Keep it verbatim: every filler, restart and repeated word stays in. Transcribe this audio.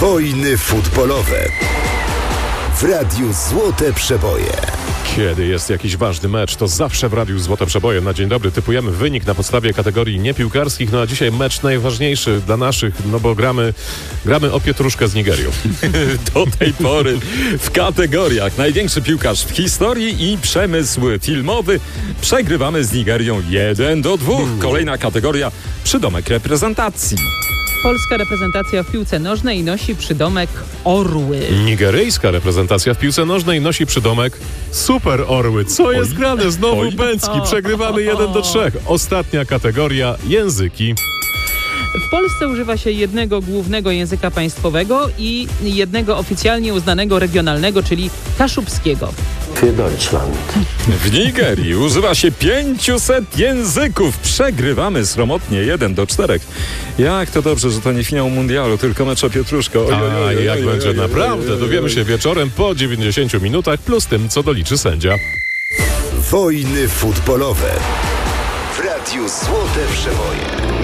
Wojny futbolowe w Radiu Złote Przeboje. Kiedy jest jakiś ważny mecz, to zawsze w Radiu Złote Przeboje na dzień dobry typujemy wynik na podstawie kategorii niepiłkarskich. No a dzisiaj mecz najważniejszy dla naszych, no bo gramy, gramy o pietruszkę z Nigerią. Do tej pory w kategoriach największy piłkarz w historii i przemysł filmowy przegrywamy z Nigerią jeden do dwóch. Kolejna kategoria przydomek reprezentacji. Polska reprezentacja w piłce nożnej nosi przydomek Orły. Nigeryjska reprezentacja w piłce nożnej nosi przydomek Super Orły. Co jest grane? Znowu Oj. pęcki. Przegrywamy jeden do trzech. Ostatnia kategoria języki. W Polsce używa się jednego głównego języka państwowego i jednego oficjalnie uznanego regionalnego, czyli kaszubskiego. Für Deutschland. W Nigerii używa się pięciuset języków. Przegrywamy sromotnie jeden do czterech. Jak to dobrze, że to nie finał mundialu, tylko mecz o pietruszkę. Oj, oj, oj, A oj, jak oj, będzie oj, oj, naprawdę, oj, dowiemy oj. się wieczorem po dziewięćdziesięciu minutach plus tym, co doliczy sędzia. Wojny futbolowe w Radiu Złote Przeboje.